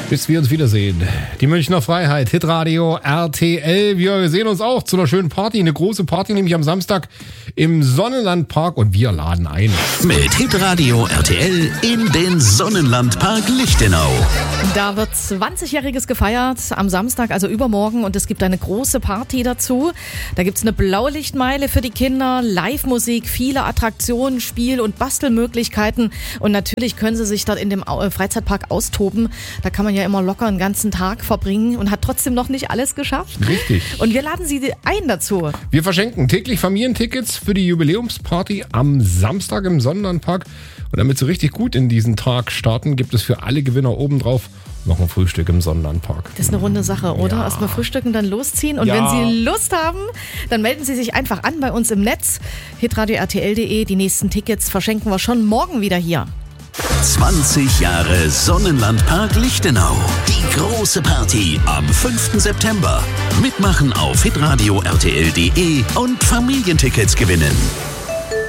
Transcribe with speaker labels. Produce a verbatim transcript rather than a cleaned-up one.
Speaker 1: Bis wir uns wiedersehen. Die Münchner Freiheit, Hitradio R T L. Wir sehen uns auch zu einer schönen Party. Eine große Party, nämlich am Samstag im Sonnenlandpark. Und wir laden ein.
Speaker 2: Mit Hitradio R T L in den Sonnenlandpark Lichtenau.
Speaker 3: Da wird zwanzigjähriges gefeiert am Samstag, also übermorgen. Und es gibt eine große Party dazu. Da gibt es eine Blaulichtmeile für die Kinder, Live-Musik, viele Attraktionen, Spiel- und Bastelmöglichkeiten. Und natürlich können sie sich dort in dem Freizeitpark austoben. Da kann man ja immer locker einen ganzen Tag verbringen und hat trotzdem noch nicht alles geschafft.
Speaker 1: Richtig.
Speaker 3: Und wir laden Sie ein dazu.
Speaker 1: Wir verschenken täglich Familientickets für die Jubiläumsparty am Samstag im Sonnenlandpark. Und damit Sie richtig gut in diesen Tag starten, gibt es für alle Gewinner obendrauf noch ein Frühstück im Sonnenlandpark.
Speaker 3: Das ist eine runde Sache, oder?
Speaker 1: Ja.
Speaker 3: Erstmal frühstücken, dann losziehen. Und
Speaker 1: Ja.
Speaker 3: wenn Sie Lust haben, dann melden Sie sich einfach an bei uns im Netz. hitradio R T L punkt de. Die nächsten Tickets verschenken wir schon morgen wieder hier.
Speaker 2: zwanzig Jahre Sonnenlandpark Lichtenau. Die große Party am fünften September. Mitmachen auf hitradio R T L punkt de und Familientickets gewinnen.